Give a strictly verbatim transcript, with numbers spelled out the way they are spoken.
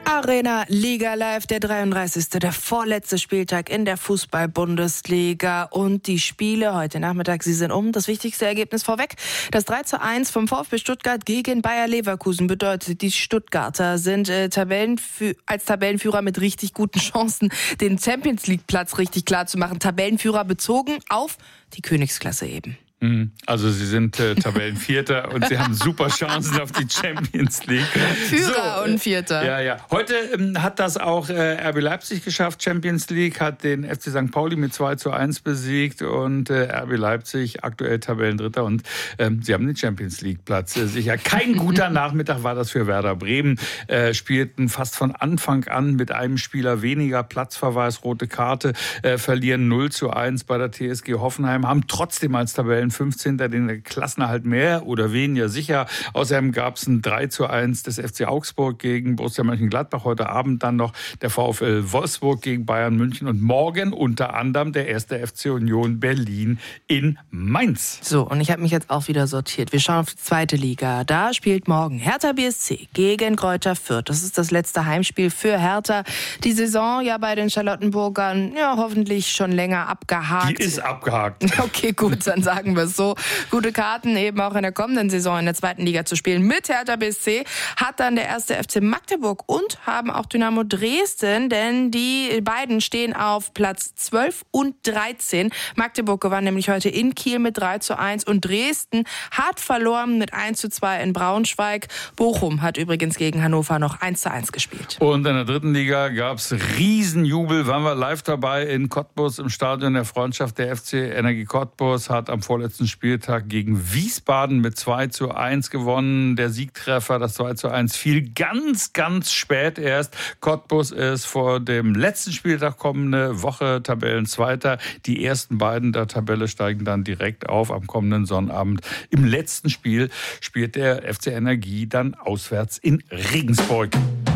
Arena Liga Live, der dreiunddreißigste, der vorletzte Spieltag in der Fußball-Bundesliga. Und die Spiele heute Nachmittag, sie sind um. Das wichtigste Ergebnis vorweg. Das drei zu eins vom VfB Stuttgart gegen Bayer Leverkusen bedeutet, die Stuttgarter sind äh, Tabellenfü- als Tabellenführer mit richtig guten Chancen, den Champions-League-Platz richtig klar zu machen. Tabellenführer bezogen auf die Königsklasse eben. Also sie sind äh, Tabellenvierter und sie haben super Chancen auf die Champions League. Führer so, und Vierter. Ja, ja. Heute ähm, hat das auch äh, R B Leipzig geschafft. Champions League hat den F C Sankt Pauli mit zwei zu eins besiegt und äh, R B Leipzig aktuell Tabellendritter und ähm, sie haben den Champions League Platz äh, sicher. Kein guter Nachmittag war das für Werder Bremen. Äh, spielten fast von Anfang an mit einem Spieler weniger, Platzverweis, rote Karte, äh, verlieren null zu eins bei der T S G Hoffenheim, haben trotzdem als Tabellen fünfzehnter den Klassenerhalt mehr oder weniger sicher. Außerdem gab es ein drei zu eins des F C Augsburg gegen Borussia Mönchengladbach. Heute Abend dann noch der VfL Wolfsburg gegen Bayern München und morgen unter anderem der erste F C Union Berlin in Mainz. So, und ich habe mich jetzt auch wieder sortiert. Wir schauen auf die zweite Liga. Da spielt morgen Hertha B S C gegen Greuther Fürth. Das ist das letzte Heimspiel für Hertha. Die Saison ja bei den Charlottenburgern ja hoffentlich schon länger abgehakt. Die ist abgehakt. Okay, gut, dann sagen wir es so. Gute Karten eben auch in der kommenden Saison in der zweiten Liga zu spielen mit Hertha B S C hat dann der erste F C Magdeburg und haben auch Dynamo Dresden, denn die beiden stehen auf Platz zwölf und dreizehn. Magdeburg gewann nämlich heute in Kiel mit drei zu eins und Dresden hat verloren mit eins zu zwei in Braunschweig. Bochum hat übrigens gegen Hannover noch eins zu eins gespielt. Und in der dritten Liga gab es Riesenjubel, waren wir live dabei in Cottbus im Stadion der Freundschaft. Der F C Energie Cottbus hat am vorletzten Spieltag gegen Wiesbaden mit zwei zu eins gewonnen. Der Siegtreffer, das zwei zu eins, fiel ganz, ganz spät erst. Cottbus ist vor dem letzten Spieltag kommende Woche Tabellenzweiter. Die ersten beiden der Tabelle steigen dann direkt auf am kommenden Sonnabend. Im letzten Spiel spielt der F C Energie dann auswärts in Regensburg.